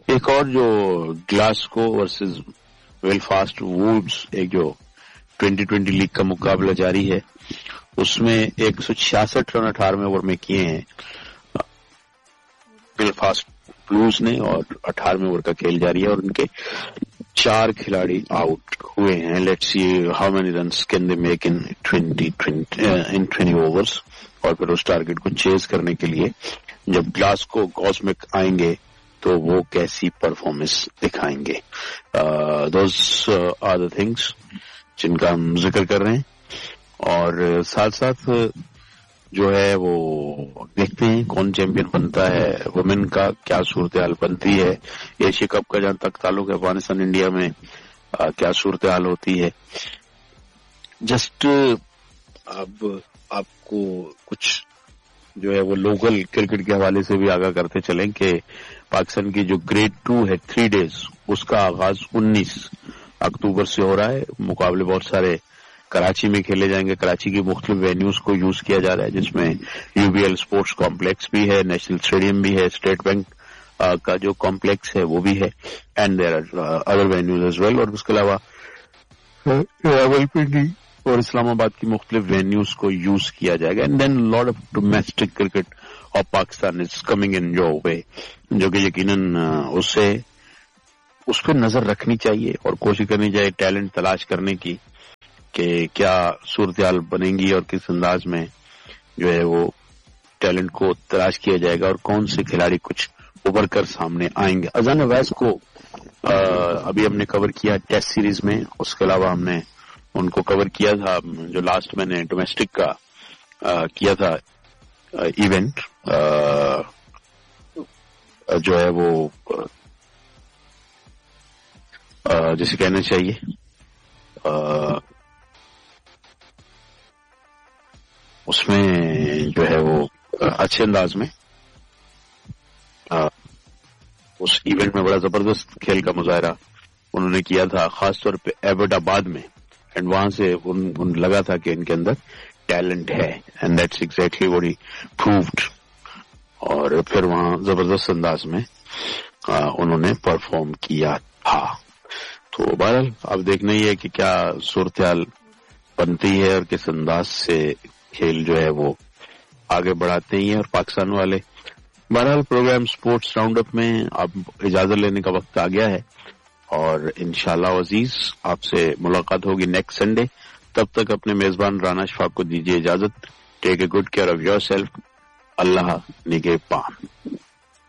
ایک اور جو گلاسکو ورسز بیلفاسٹ ووڈز ایک جو 2020 لیگ کا مقابلہ جاری ہے، اس میں 166 رن 18ویں اوور میں کیے ہیں بیلفاسٹ بلوز نے، اور 18ویں اوور کا کھیل جاری ہے اور ان کے 4 کھلاڑی آؤٹ ہوئے ہیں. Let's see how many runs can they make in 20 overs, اور پھر اس ٹارگیٹ کو چیز کرنے کے لیے جب گلاسکو کاسمک آئیں گے تو وہ کیسی پرفارمنس دکھائیں گے. دوز آر دا تھنگس جن کا ہم ذکر کر رہے ہیں، اور ساتھ ساتھ جو ہے وہ دیکھتے ہیں کون چیمپئن بنتا ہے. وومن کا کیا صورتحال بنتی ہے، ایشیا کپ کا جہاں تک تعلق ہے افغانستان انڈیا میں کیا صورتحال ہوتی ہے. جسٹ اب آپ کو کچھ جو ہے وہ لوکل کرکٹ کے حوالے سے بھی آگاہ کرتے چلیں کہ پاکستان کی جو گریڈ 2 ہے 3 days، اس کا آغاز 19 اکتوبر سے ہو رہا ہے. مقابلے بہت سارے کراچی میں کھیلے جائیں گے. کراچی کی مختلف وینیوز کو یوز کیا جا رہا ہے، جس میں UBL اسپورٹس کمپلیکس بھی ہے، نیشنل اسٹیڈیم بھی ہے، اسٹیٹ بینک کا جو کمپلیکس ہے وہ بھی ہے، and there are other venues as well. اور اس کے علاوہ راولپنڈی اور اسلام آباد کی مختلف وینیوز کو یوز کیا جائے گا. And then lot of domestic cricket of Pakistan is coming in جو وے، جو کہ یقیناً اس پہ نظر رکھنی چاہیے اور کوشش کرنی چاہیے ٹیلنٹ تلاش کرنے کی کہ کیا صورتحال بنے گی اور کس انداز میں جو ہے وہ ٹیلنٹ کو تلاش کیا جائے گا اور کون سے کھلاڑی کچھ ابھر کر سامنے آئیں گے. اذان اویس کو ابھی ہم نے کور کیا ٹیسٹ سیریز میں، اس کے علاوہ ہم نے ان کو کور کیا تھا جو لاسٹ میں نے ڈومیسٹک کا کیا تھا ایونٹ، جو ہے وہ جسے کہنا چاہیے اس میں جو ہے وہ اچھے انداز میں اس ایونٹ میں بڑا زبردست کھیل کا مظاہرہ انہوں نے کیا تھا، خاص طور پہ ایبٹ آباد میں. اینڈ وہاں سے ان لگا تھا کہ ان کے اندر ٹیلنٹ ہے، and that's exactly what he proved. اور پھر وہاں زبردست انداز میں انہوں نے پرفارم کیا تھا. تو بہرحال اب دیکھنا ہی ہے کہ کیا صورتحال بنتی ہے اور کس انداز سے کھیل جو ہے وہ آگے بڑھاتے ہیں اور پاکستان والے. بہرحال پروگرام سپورٹس راؤنڈ اپ میں اب اجازت لینے کا وقت آ گیا ہے، اور انشاءاللہ عزیز آپ سے ملاقات ہوگی نیکسٹ سنڈے. تب تک اپنے میزبان رانا اشفاق کو دیجیے اجازت. ٹیک a good care of your self. اللہ نگہبان.